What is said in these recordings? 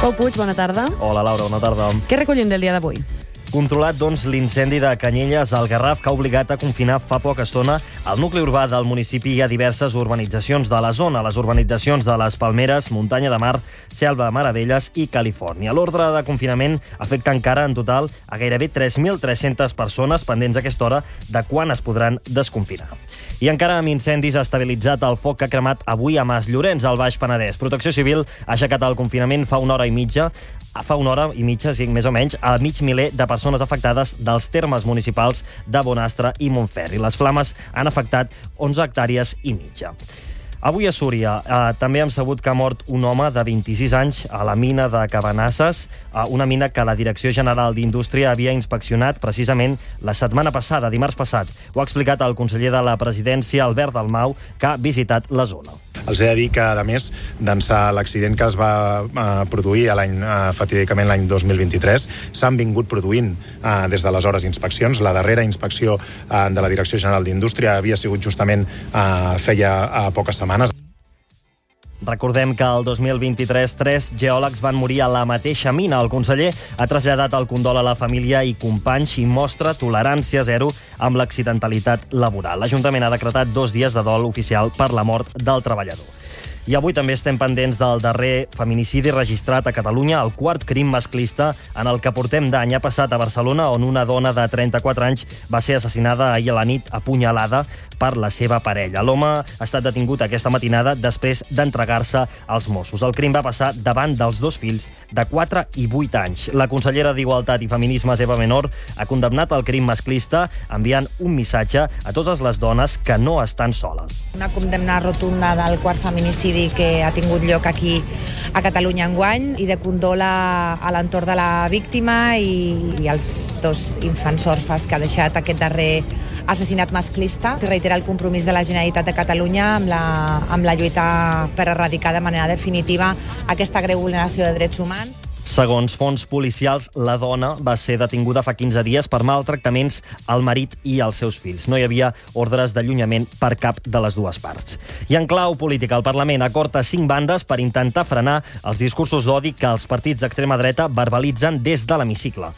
Pau Puig, bona tarda. Hola, Laura, bona tarda. Què recollim del dia d'avui? Controlat, doncs, l'incendi de Canyelles al Garraf que ha obligat a confinar fa poca estona al nucli urbà del municipi i a diverses urbanitzacions de la zona, les urbanitzacions de les Palmeres, Muntanya de Mar, Selva de Meravelles i Califòrnia. L'ordre de confinament afecta encara en total a gairebé 3.300 persones pendents a aquesta hora de quan es podran desconfinar. I encara amb incendis ha estabilitzat el foc que ha cremat avui a Mas Llorenç, al Baix Penedès. Protecció Civil ha aixecat el confinament fa una hora i mitja, sí, més o menys, a mig miler de persones afectades dels termes municipals de Bonastre i Montferri. Les flames han afectat 11 hectàrees i mitja. Avui a Súria també hem sabut que ha mort un home de 26 anys a la mina de Cabanasses, una mina que la Direcció General d'Indústria havia inspeccionat precisament la setmana passada, dimarts passat. Ho ha explicat el conseller de la Presidència, Albert Dalmau, que ha visitat la zona. Els he de dir que, a més, d'ençà l'accident que es va produir fatídicament l'any 2023, s'han vingut produint des d'aleshores inspeccions. La darrera inspecció de la Direcció General d'Indústria havia sigut justament feia poques setmanes. Recordem que el 2023 3 geòlegs van morir a la mateixa mina. El conseller ha traslladat el condol a la família i companys i mostra tolerància zero amb l'accidentalitat laboral. L'Ajuntament ha decretat 2 dies de dol oficial per la mort del treballador. I avui també estem pendents del darrer feminicidi registrat a Catalunya, el 4º crim masclista en el que portem d'any. Ha passat a Barcelona, on una dona de 34 anys va ser assassinada ahir a la nit apunyalada per la seva parella. L'home ha estat detingut aquesta matinada després d'entregar-se als Mossos. El crim va passar davant dels 2 fills de 4 i 8 anys. La consellera d'Igualtat i Feminismes, Eva Menor, ha condemnat el crim masclista enviant un missatge a totes les dones que no estan soles. Una condemna rotunda del 4º feminicidi que ha tingut lloc aquí a Catalunya enguany i de condol a l'entorn de la víctima i als 2 infants orfes que ha deixat aquest darrer assassinat masclista. Reitera el compromís de la Generalitat de Catalunya amb la lluita per erradicar de manera definitiva aquesta greu vulneració de drets humans. Segons fonts policials, la dona va ser detinguda fa 15 dies per maltractaments al marit i als seus fills. No hi havia ordres d'allunyament per cap de les dues parts. I en clau política, el Parlament acorda 5 bandes per intentar frenar els discursos d'odi que els partits d'extrema dreta verbalitzen des de l'hemicicle.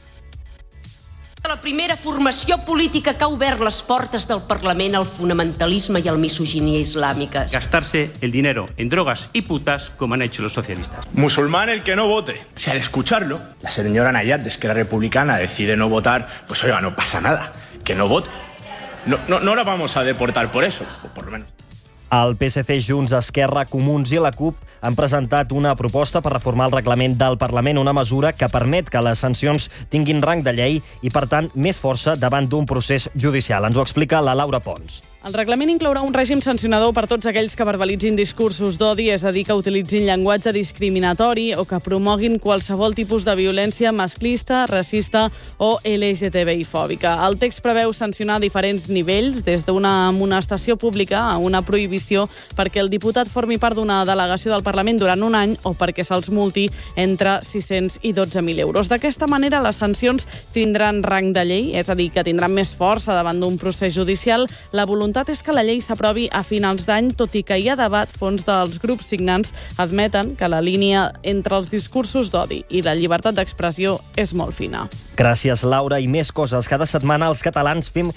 La primera formació política que ha obert les portes del Parlament al fonamentalisme y al misoginia islámicas. Gastarse el dinero en drogas y putas como han hecho los socialistas. Musulmán el que no vote. Si al escucharlo, la señora Nayat de Esquerra Republicana decide no votar, pues oiga, no pasa nada, que no vote. No la vamos a deportar por eso, o por lo menos. El PSC, Junts, Esquerra, Comuns i la CUP han presentat una proposta per reformar el reglament del Parlament, una mesura que permet que les sancions tinguin rang de llei i, per tant, més força davant d'un procés judicial. Ens ho explica la Laura Pons. El reglament inclourà un règim sancionador per tots aquells que verbalitzin discursos d'odi, és a dir, que utilitzin llenguatge discriminatori o que promoguin qualsevol tipus de violència masclista, racista o LGTBI-fòbica. El text preveu sancionar diferents nivells, des d'una amonestació pública a una prohibició perquè el diputat formi part d'una delegació del Parlament durant un any o perquè se'ls multi entre 600 i 12.000 euros. D'aquesta manera, les sancions tindran rang de llei, és a dir, que tindran més força davant d'un procés judicial. La voluntat és que la llei s'aprovi a finals d'any, tot i que hi ha debat. Fons dels grups signants admeten que la línia entre els discursos d'odi i la llibertat d'expressió és molt fina. Gràcies, Laura. I més coses. Cada setmana els catalans fem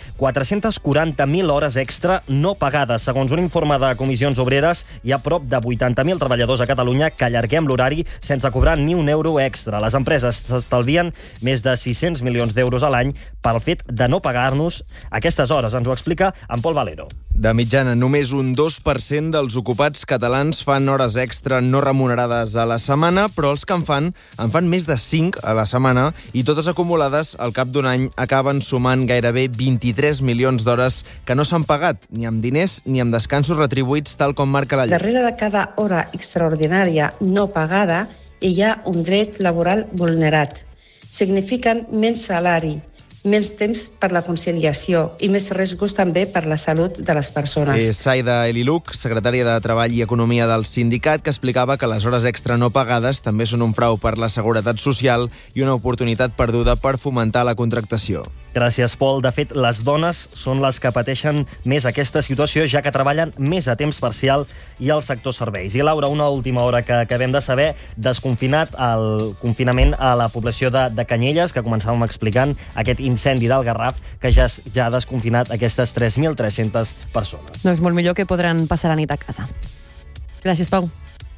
440.000 hores extra no pagades. Segons un informe de Comissions Obreres, hi ha prop de 80.000 treballadors a Catalunya que allarguem l'horari sense cobrar ni un euro extra. Les empreses s'estalvien més de 600 milions d'euros a l'any pel fet de no pagar-nos aquestes hores. Ens ho explica en Pol Valero. De mitjana, només un 2% dels ocupats catalans fan hores extra no remunerades a la setmana, però els que en fan més de 5 a la setmana i totes acumulades al cap d'un any acaben sumant gairebé 23 milions d'hores que no s'han pagat, ni amb diners ni amb descansos retribuïts, tal com marca la llei. Darrere de cada hora extraordinària no pagada hi ha un dret laboral vulnerat. Signifiquen menys salari, menys temps per la conciliació i més riscos també per la salut de les persones. És Saida Eliluc, secretària de Treball i Economia del sindicat, que explicava que les hores extra no pagades també són un frau per la seguretat social i una oportunitat perduda per fomentar la contractació. Gràcies, Pol. De fet, les dones són les que pateixen més aquesta situació, ja que treballen més a temps parcial i al sector serveis. I, Laura, una última hora que acabem de saber, desconfinat el confinament a la població de Canyelles, que començàvem explicant aquest incendi del Garraf, que ja ha desconfinat aquestes 3.300 persones. Doncs molt millor que podran passar la nit a casa. Gràcies, Pau.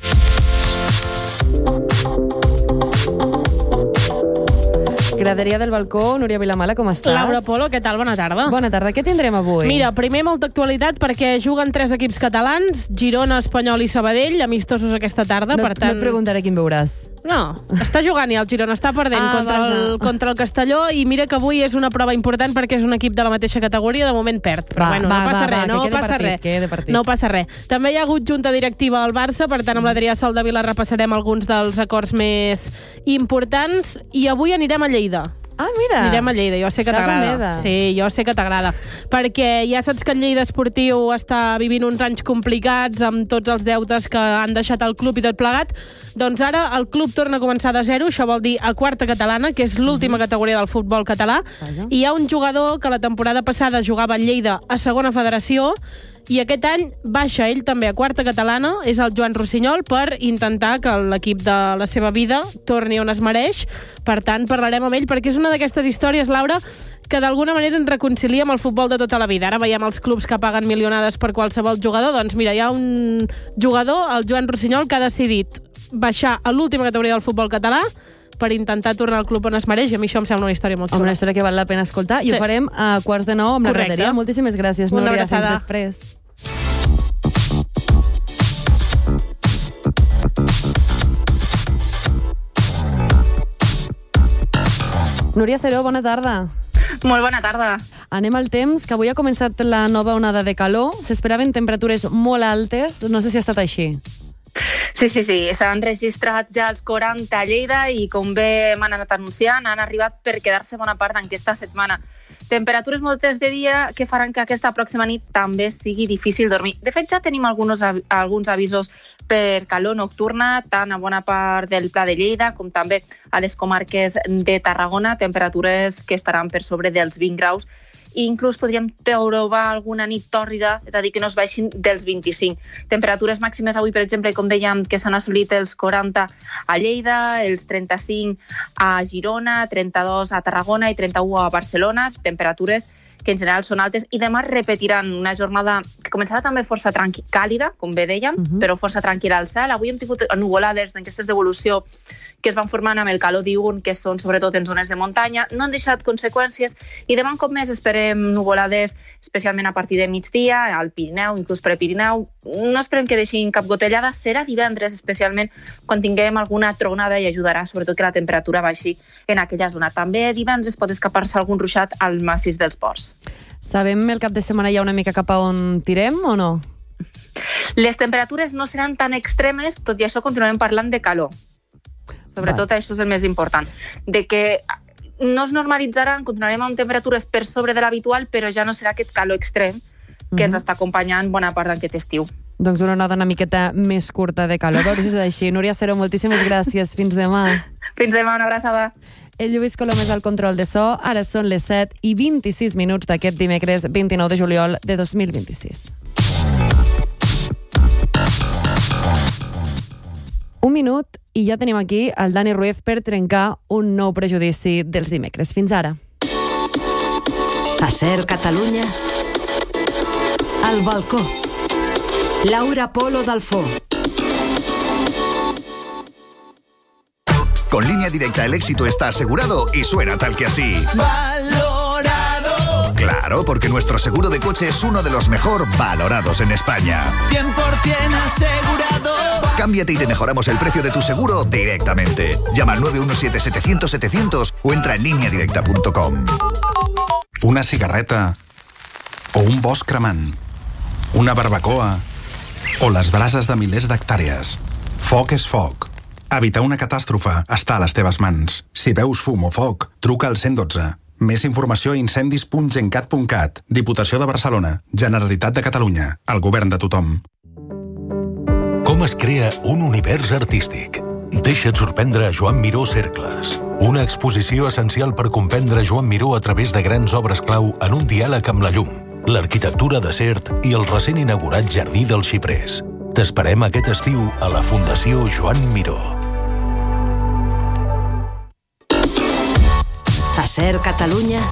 Graderia del Balcó, Núria Vilamala, com estàs? Laura Polo, què tal? Bona tarda. Bona tarda. Què tindrem avui? Mira, primer molta actualitat perquè juguen 3 equips catalans, Girona, Espanyol i Sabadell, amistosos aquesta tarda, per tant... No et preguntaré quin veuràs. No, està jugant ja el Girona, està perdent contra el Castelló, i mira que avui és una prova important perquè és un equip de la mateixa categoria, de moment perd, però no passa res. També hi ha hagut junta directiva al Barça, per tant amb l'Adrià Soldevila repassarem alguns dels acords més importants, i avui anirem a Lleida. Ah, mira. Anirem a Lleida, jo sé que t'agrada. Sí, jo sé que t'agrada. Perquè ja saps que el Lleida Esportiu està vivint uns anys complicats amb tots els deutes que han deixat el club i tot plegat. Doncs ara el club torna a començar de zero, això vol dir a quarta catalana, que és l'última categoria del futbol català. I hi ha un jugador que la temporada passada jugava al Lleida a segona federació, i aquest any baixa ell també a quarta catalana, és el Joan Rossinyol, per intentar que l'equip de la seva vida torni on es mereix. Per tant, parlarem amb ell, perquè és una d'aquestes històries, Laura, que d'alguna manera ens reconcilia amb el futbol de tota la vida. Ara veiem els clubs que paguen milionades per qualsevol jugador. Doncs mira, hi ha un jugador, el Joan Rossinyol, que ha decidit baixar a l'última categoria del futbol català per intentar tornar al club on es mereix, i a mi això em sembla una història molt xula. Una història que val la pena escoltar, i ho farem a 8:45 amb la graderia. Moltíssimes gràcies, Núria. Fins després. Núria Seró, bona tarda. Molt bona tarda. Anem al temps, que avui ha començat la nova onada de calor. S'esperaven temperatures molt altes. No sé si ha estat així. Sí, s'han registrat ja els 40 a Lleida i, com bé m'han anat anunciant, han arribat per quedar-se bona part d'aquesta setmana. Temperatures moltes de dia que faran que aquesta pròxima nit també sigui difícil dormir. De fet, ja tenim alguns avisos per calor nocturna, tant a bona part del Pla de Lleida com també a les comarques de Tarragona, temperatures que estaran per sobre dels 20 graus, i inclús podríem trobar alguna nit tòrrida, és a dir, que no es baixin dels 25. Temperatures màximes avui, per exemple, com dèiem, que s'han assolit els 40 a Lleida, els 35 a Girona, 32 a Tarragona i 31 a Barcelona, temperatures que en general són altes, i demà repetiran una jornada que començarà també força càlida, com bé dèiem, però força tranquil·la al cel. Avui hem tingut nuvolades d'aquestes d'evolució que es van formant amb el calor diürn, que són sobretot en zones de muntanya, no han deixat conseqüències, i demà un cop més esperem nuvolades, especialment a partir de migdia, al Pirineu, inclús Prepirineu. No esperem que deixin cap gotellada, serà divendres, especialment quan tinguem alguna tronada, i ajudarà sobretot que la temperatura baixi en aquella zona. També divendres pot escapar-se algun ruixat al massís dels Ports. Sabem el cap de setmana ja una mica cap a on tirem o no? Les temperatures no seran tan extremes, tot i això continuarem parlant de calor. Sobretot això és el més important. De que no es normalitzaran, continuarem amb temperatures per sobre de l'habitual, però ja no serà aquest calor extrem que ens està acompanyant bona part d'aquest estiu. Doncs una onada una miqueta més curta de calor. A veure si és així. Núria Seró, moltíssimes gràcies. Fins demà. Fins demà, una abraçada. El Lluís Colom és al control de so. Ara són les 7:26 d'aquest dimecres 29 de juliol de 2026. Un minut i ja tenim aquí el Dani Ruiz per trencar un nou prejudici dels dimecres. Fins ara. A Ser Catalunya, al balcó. Laura Polo Dalfó. Con Línea Directa el éxito está asegurado y suena tal que así. ¡Valorado! Claro, porque nuestro seguro de coche es uno de los mejor valorados en España. 100% asegurado. Cámbiate y te mejoramos el precio de tu seguro directamente. Llama al 917-700-700 o entra en lineadirecta.com. Una cigarreta o un bosc cremant, una barbacoa o les brases de milers d'hectàrees. Foc és foc. Evitar una catàstrofe està a les teves mans. Si veus fum o foc, truca al 112. Més informació a incendis.gencat.cat. Diputació de Barcelona. Generalitat de Catalunya. El govern de tothom. Com es crea un univers artístic? Deixa't sorprendre a Joan Miró Cercles. Una exposició essencial per comprendre Joan Miró a través de grans obres clau en un diàleg amb la llum, l'arquitectura de Sert i el recent inaugurat Jardí dels Xiprers. T'esperem aquest estiu a la Fundació Joan Miró. A Ser Catalunya,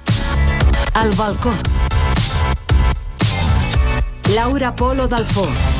al balcó. Laura Polo d'Alfó.